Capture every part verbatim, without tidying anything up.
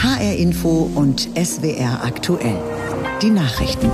H R Info und S W R aktuell. Die Nachrichten.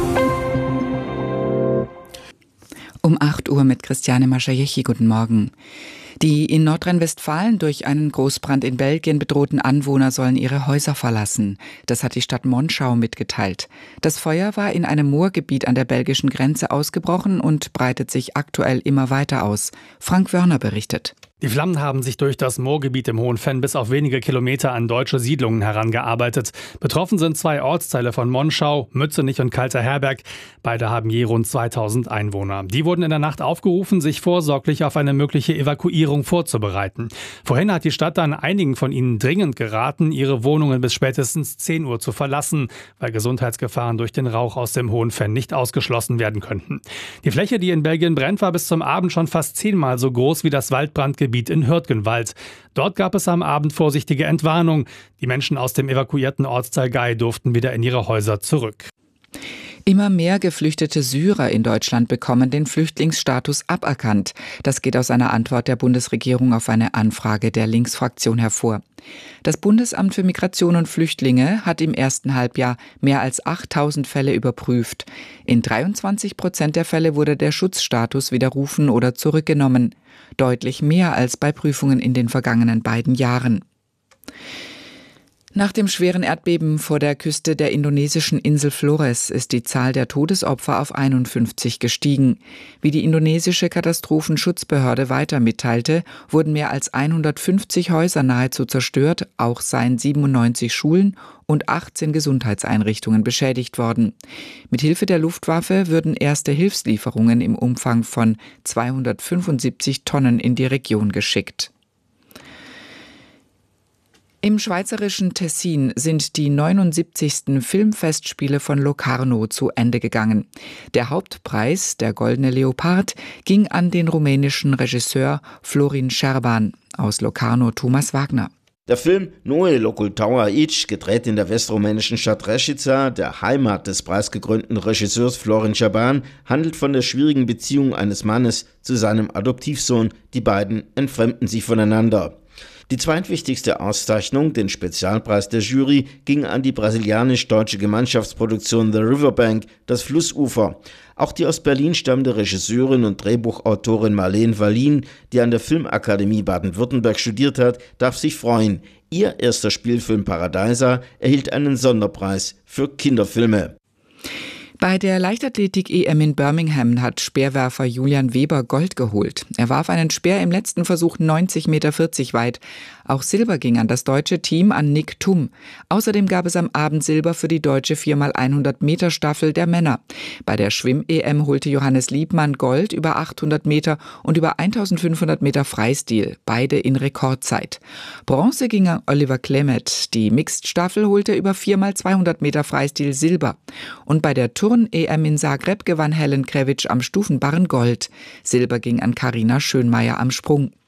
Um acht Uhr mit Christiane Maschajechi. Guten Morgen. Die in Nordrhein-Westfalen durch einen Großbrand in Belgien bedrohten Anwohner sollen ihre Häuser verlassen. Das hat die Stadt Monschau mitgeteilt. Das Feuer war in einem Moorgebiet an der belgischen Grenze ausgebrochen und breitet sich aktuell immer weiter aus. Frank Wörner berichtet. Die Flammen haben sich durch das Moorgebiet im Hohen Venn bis auf wenige Kilometer an deutsche Siedlungen herangearbeitet. Betroffen sind zwei Ortsteile von Monschau, Mützenich und Kalter Herberg. Beide haben je rund zweitausend Einwohner. Die wurden in der Nacht aufgerufen, sich vorsorglich auf eine mögliche Evakuierung vorzubereiten. Vorhin hat die Stadt dann einigen von ihnen dringend geraten, ihre Wohnungen bis spätestens zehn Uhr zu verlassen, weil Gesundheitsgefahren durch den Rauch aus dem Hohen Venn nicht ausgeschlossen werden könnten. Die Fläche, die in Belgien brennt, war bis zum Abend schon fast zehnmal so groß wie das Waldbrandgebiet in Hürtgenwald. Dort gab es am Abend vorsichtige Entwarnung. Die Menschen aus dem evakuierten Ortsteil Gei durften wieder in ihre Häuser zurück. Immer mehr geflüchtete Syrer in Deutschland bekommen den Flüchtlingsstatus aberkannt. Das geht aus einer Antwort der Bundesregierung auf eine Anfrage der Linksfraktion hervor. Das Bundesamt für Migration und Flüchtlinge hat im ersten Halbjahr mehr als achttausend Fälle überprüft. In dreiundzwanzig Prozent der Fälle wurde der Schutzstatus widerrufen oder zurückgenommen. Deutlich mehr als bei Prüfungen in den vergangenen beiden Jahren. Nach dem schweren Erdbeben vor der Küste der indonesischen Insel Flores ist die Zahl der Todesopfer auf einundfünfzig gestiegen. Wie die indonesische Katastrophenschutzbehörde weiter mitteilte, wurden mehr als hundertfünfzig Häuser nahezu zerstört, auch seien siebenundneunzig Schulen und achtzehn Gesundheitseinrichtungen beschädigt worden. Mit Hilfe der Luftwaffe würden erste Hilfslieferungen im Umfang von zweihundertfünfundsiebzig Tonnen in die Region geschickt. Im schweizerischen Tessin sind die neunundsiebzigsten Filmfestspiele von Locarno zu Ende gegangen. Der Hauptpreis, der Goldene Leopard, ging an den rumänischen Regisseur Florin Șerban, aus Locarno Thomas Wagner. Der Film Noe locultau aici, gedreht in der westrumänischen Stadt Reșița, der Heimat des preisgekrönten Regisseurs Florin Șerban, handelt von der schwierigen Beziehung eines Mannes zu seinem Adoptivsohn. Die beiden entfremden sich voneinander. Die zweitwichtigste Auszeichnung, den Spezialpreis der Jury, ging an die brasilianisch-deutsche Gemeinschaftsproduktion The Riverbank, das Flussufer. Auch die aus Berlin stammende Regisseurin und Drehbuchautorin Marleen Wallin, die an der Filmakademie Baden-Württemberg studiert hat, darf sich freuen. Ihr erster Spielfilm Paradeiser erhielt einen Sonderpreis für Kinderfilme. Bei der Leichtathletik-E M in Birmingham hat Speerwerfer Julian Weber Gold geholt. Er warf einen Speer im letzten Versuch neunzig Meter vierzig weit. Auch Silber ging an das deutsche Team, an Nick Thum. Außerdem gab es am Abend Silber für die deutsche vier mal hundert Meter Staffel der Männer. Bei der Schwimm-E M holte Johannes Liebmann Gold über achthundert Meter und über eintausendfünfhundert Meter Freistil, beide in Rekordzeit. Bronze ging an Oliver Klemet. Die Mixed-Staffel holte über vier mal zweihundert Meter Freistil Silber. Und bei der Turn-E M in Zagreb gewann Helen Krevich am Stufenbarren Gold. Silber ging an Carina Schönmeier am Sprung.